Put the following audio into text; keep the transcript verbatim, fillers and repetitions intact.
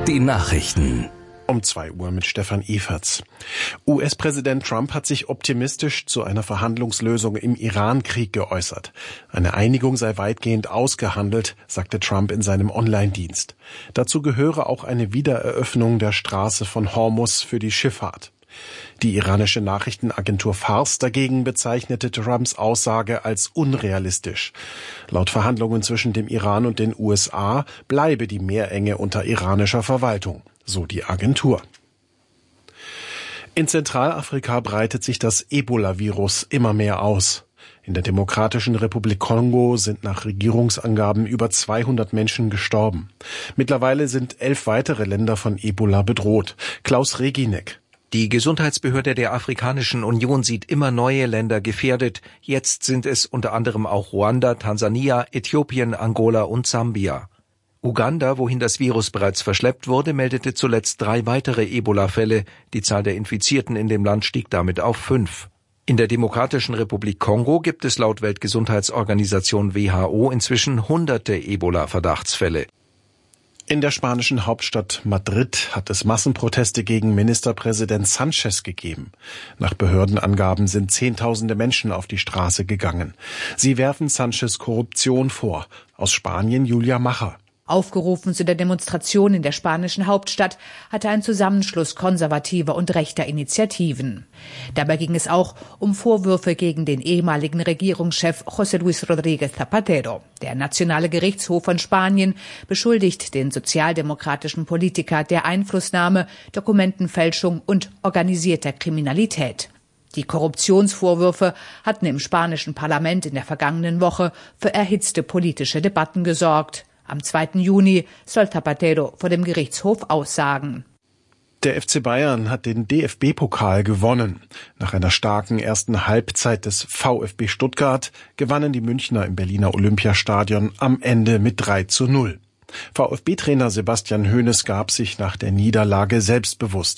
Die Nachrichten. Um zwei Uhr mit Stefan Eferts. U S-Präsident Trump hat sich optimistisch zu einer Verhandlungslösung im Iran-Krieg geäußert. Eine Einigung sei weitgehend ausgehandelt, sagte Trump in seinem Online-Dienst. Dazu gehöre auch eine Wiedereröffnung der Straße von Hormuz für die Schifffahrt. Die iranische Nachrichtenagentur Fars dagegen bezeichnete Trumps Aussage als unrealistisch. Laut Verhandlungen zwischen dem Iran und den U S A bleibe die Meerenge unter iranischer Verwaltung, so die Agentur. In Zentralafrika breitet sich das Ebola-Virus immer mehr aus. In der Demokratischen Republik Kongo sind nach Regierungsangaben über zweihundert Menschen gestorben. Mittlerweile sind elf weitere Länder von Ebola bedroht. Klaus Reginek. Die Gesundheitsbehörde der Afrikanischen Union sieht immer neue Länder gefährdet. Jetzt sind es unter anderem auch Ruanda, Tansania, Äthiopien, Angola und Sambia. Uganda, wohin das Virus bereits verschleppt wurde, meldete zuletzt drei weitere Ebola-Fälle. Die Zahl der Infizierten in dem Land stieg damit auf fünf. In der Demokratischen Republik Kongo gibt es laut Weltgesundheitsorganisation W H O inzwischen hunderte Ebola-Verdachtsfälle. In der spanischen Hauptstadt Madrid hat es Massenproteste gegen Ministerpräsident Sánchez gegeben. Nach Behördenangaben sind Zehntausende Menschen auf die Straße gegangen. Sie werfen Sánchez Korruption vor. Aus Spanien Julia Macher. Aufgerufen zu der Demonstration in der spanischen Hauptstadt hatte ein Zusammenschluss konservativer und rechter Initiativen. Dabei ging es auch um Vorwürfe gegen den ehemaligen Regierungschef José Luis Rodríguez Zapatero. Der Nationale Gerichtshof von Spanien beschuldigt den sozialdemokratischen Politiker der Einflussnahme, Dokumentenfälschung und organisierter Kriminalität. Die Korruptionsvorwürfe hatten im spanischen Parlament in der vergangenen Woche für erhitzte politische Debatten gesorgt. Am zweiten Juni soll Zapatero vor dem Gerichtshof aussagen. Der F C Bayern hat den D F B-Pokal gewonnen. Nach einer starken ersten Halbzeit des VfB Stuttgart gewannen die Münchner im Berliner Olympiastadion am Ende mit drei zu null. VfB-Trainer Sebastian Hoeneß gab sich nach der Niederlage selbstbewusst.